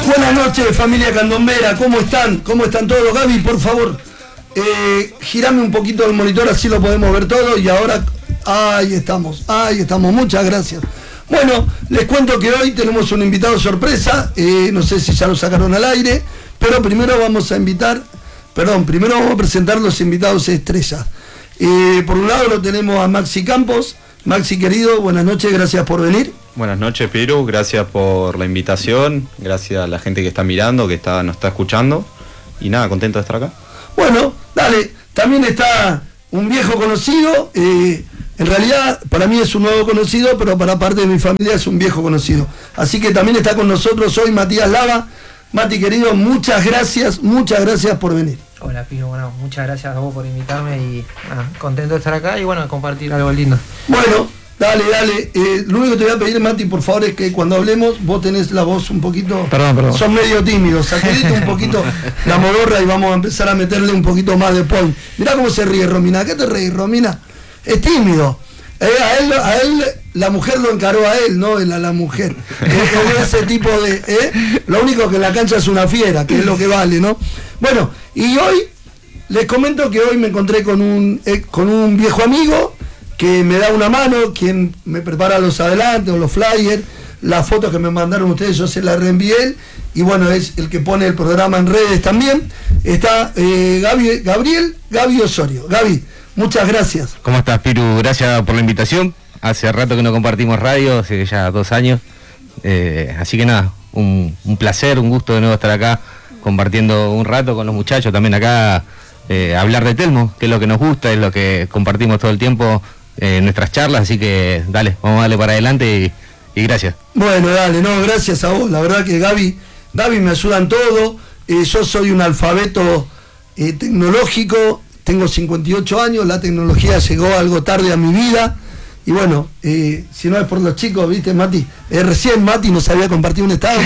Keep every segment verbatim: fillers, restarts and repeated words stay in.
Buenas noches, familia candombera, ¿cómo están? ¿Cómo están todos? Gaby, por favor, eh, girame un poquito el monitor, así lo podemos ver todo. Y ahora, ahí estamos, ahí estamos, muchas gracias. Bueno, les cuento que hoy tenemos un invitado sorpresa, eh, no sé si ya lo sacaron al aire, pero primero vamos a invitar, perdón, primero vamos a presentar los invitados estrellas. Eh, por un lado lo tenemos a Maxi Campos. Maxi querido, buenas noches, gracias por venir. Buenas noches, Piru, gracias por la invitación, gracias a la gente que está mirando, que está, nos está escuchando, y nada, contento de estar acá. Bueno, dale, también está un viejo conocido, eh, en realidad para mí es un nuevo conocido, pero para parte de mi familia es un viejo conocido. Así que también está con nosotros hoy Matías Lava. Mati querido, muchas gracias, muchas gracias por venir. Hola Piru, bueno, muchas gracias a vos por invitarme y nada, contento de estar acá y bueno, compartir algo lindo. Bueno, dale, dale, eh, lo único que te voy a pedir, Mati, por favor, es que cuando hablemos vos tenés la voz un poquito... Perdón, perdón. Son medio tímidos, sacudite un poquito la modorra y vamos a empezar a meterle un poquito más de point. Mirá cómo se ríe Romina, ¿qué te reís, Romina? Es tímido. Eh, a, él, a él, la mujer lo encaró a él, no él a la mujer. Eh, ese tipo de... Eh, lo único que en la cancha es una fiera, que es lo que vale, ¿no? Bueno, y hoy, les comento que hoy me encontré con un, eh, con un viejo amigo que me da una mano, quien me prepara los adelantos, los flyers, las fotos que me mandaron ustedes, yo se las reenvié, y bueno, es el que pone el programa en redes también. Está eh, Gaby, Gabriel Gaby Osorio. Gaby, muchas gracias. ¿Cómo estás, Piru? Gracias por la invitación. Hace rato que no compartimos radio, hace ya dos años. Eh, así que nada, un, un placer, un gusto de nuevo estar acá compartiendo un rato con los muchachos. También acá eh, hablar de Telmo, que es lo que nos gusta, es lo que compartimos todo el tiempo en eh, nuestras charlas. Así que dale, vamos a darle para adelante y, y gracias. Bueno, dale, no, gracias a vos. La verdad que Gaby, Gaby me ayuda en todo. Eh, yo soy un alfabeto eh, tecnológico. Tengo cincuenta y ocho años, la tecnología llegó algo tarde a mi vida, y bueno, eh, si no es por los chicos, viste, Mati, eh, recién Mati nos había compartido un estado,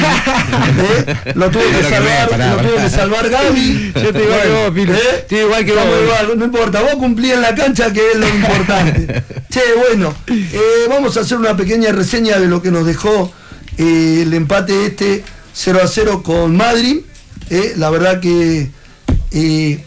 eh, lo tuve que salvar, pará, lo tuve que salvar Gaby. Yo estoy igual que vos, Pilo. ¿Eh? Estoy igual que vos. Igual, no importa, vos cumplí en la cancha, que es lo importante. Che, bueno, eh, vamos a hacer una pequeña reseña de lo que nos dejó eh, el empate este cero a cero con Madrid. Eh, la verdad que... Eh,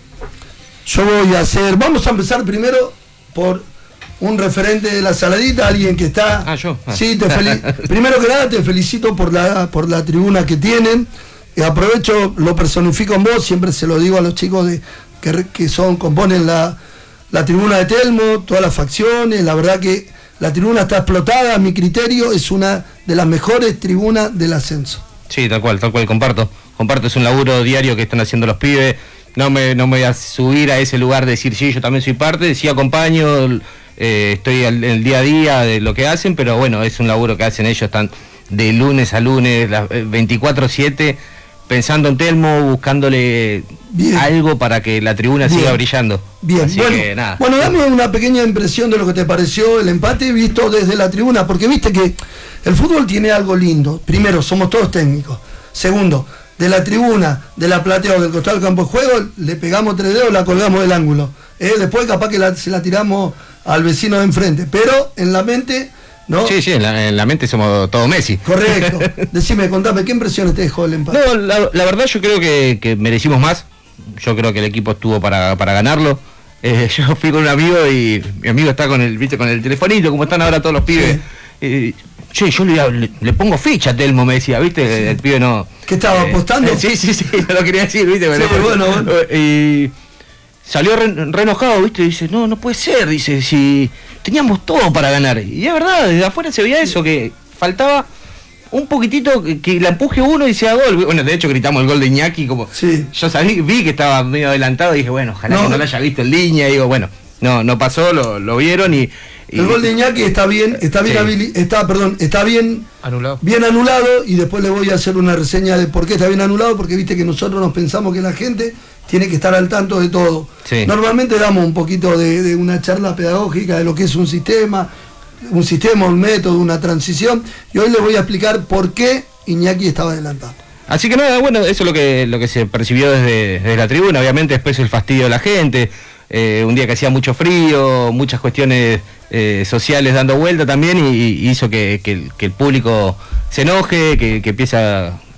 Yo voy a hacer, vamos a empezar primero por un referente de la saladita, alguien que está... Ah, yo. Ah. Sí, te felicito. Primero que nada te felicito por la por la tribuna que tienen. Eh, aprovecho, lo personifico en vos, siempre se lo digo a los chicos de que, que son componen la, la tribuna de Telmo, todas las facciones. La verdad que la tribuna está explotada, a mi criterio, es una de las mejores tribunas del ascenso. Sí, tal cual, tal cual, comparto. Comparto, es un laburo diario que están haciendo los pibes. No me, no me voy a subir a ese lugar de decir, sí, yo también soy parte, sí acompaño, eh, estoy en el día a día de lo que hacen, pero bueno, es un laburo que hacen ellos, están de lunes a lunes, veinticuatro siete, pensando en Telmo, buscándole bien algo para que la tribuna bien siga brillando. Bien, así bueno, que, nada. Bueno, dame una pequeña impresión de lo que te pareció el empate visto desde la tribuna, porque viste que el fútbol tiene algo lindo. Primero, somos todos técnicos. Segundo, de la tribuna, de la platea o del costado del campo de juego, le pegamos tres dedos, la colgamos del ángulo. Eh, después capaz que la, se la tiramos al vecino de enfrente, pero en la mente, ¿no? Sí, sí, en la, en la mente somos todo Messi. Correcto. Decime, contame, ¿qué impresiones te dejó el empate? No, la, la verdad yo creo que, que merecimos más. Yo creo que el equipo estuvo para, para ganarlo. Eh, yo fui con un amigo y mi amigo está con el, viste, con el telefonito, como están ahora todos los pibes. Sí. Eh, Che, yo le, le, le pongo ficha a Telmo, me decía, ¿viste? Sí. El, el pibe no... ¿Qué estaba eh, apostando? Eh, sí, sí, sí, no lo quería decir, ¿viste? Sí, bueno, bueno. Y salió re, re enojado, ¿viste? Y dice, no, no puede ser, dice, si teníamos todo para ganar. Y es verdad, desde afuera se veía eso, que faltaba un poquitito que, que la empuje uno y sea gol. Bueno, de hecho gritamos el gol de Iñaki, como... Sí. Yo sabí, vi que estaba medio adelantado y dije, bueno, ojalá no. que no lo haya visto en línea. Y digo, bueno, no, no pasó, lo, lo vieron y... El gol de Iñaki está bien, está bien, sí. habili, está, perdón, está bien anulado. bien anulado, y después le voy a hacer una reseña de por qué está bien anulado, porque viste que nosotros nos pensamos que la gente tiene que estar al tanto de todo. Sí. Normalmente damos un poquito de, de una charla pedagógica de lo que es un sistema, un sistema, un método, una transición, y hoy les voy a explicar por qué Iñaki estaba adelantado. Así que nada, bueno, eso es lo que, lo que se percibió desde, desde la tribuna. Obviamente después el fastidio de la gente, eh, un día que hacía mucho frío, muchas cuestiones eh, sociales dando vuelta también, y, y hizo que, que, el, que el público se enoje, que, que empiece a,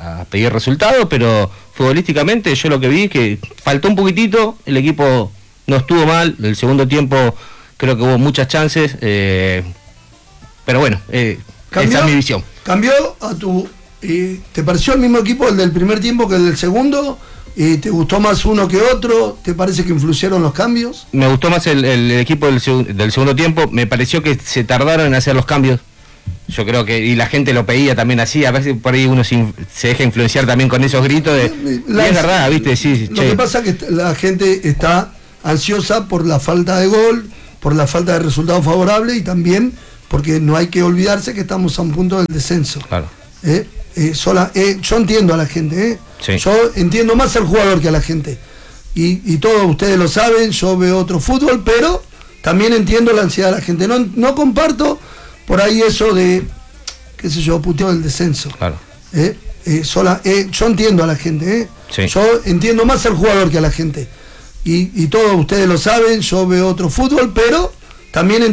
a, a pedir resultados, pero futbolísticamente yo lo que vi que faltó un poquitito, el equipo no estuvo mal, el segundo tiempo creo que hubo muchas chances, eh, pero bueno, eh, esa es mi visión. ¿Cambió a tu... Eh, ¿te pareció el mismo equipo el del primer tiempo que el del segundo? Eh, ¿Te gustó más uno que otro? ¿Te parece que influyeron los cambios? Me gustó más el, el equipo del, seg del segundo tiempo, me pareció que se tardaron en hacer los cambios. Yo creo que, y la gente lo pedía también así, a veces por ahí uno se, se deja influenciar también con esos gritos de... La, y es verdad, ¿viste? Sí, lo che. que pasa es que la gente está ansiosa por la falta de gol, por la falta de resultado favorable y también porque no hay que olvidarse que estamos a un punto del descenso. Claro. ¿Eh? Eh, sola, eh, yo entiendo a la gente, ¿eh? Sí. Yo entiendo más al jugador que a la gente. Y, y todos ustedes lo saben, yo veo otro fútbol, pero también entiendo la ansiedad de la gente. No, no comparto por ahí eso de, qué sé yo, puteo del descenso. Claro. ¿Eh? Eh, sola, eh, yo entiendo a la gente, ¿eh? Sí. Yo entiendo más al jugador que a la gente. Y, y todos ustedes lo saben, yo veo otro fútbol, pero también entiendo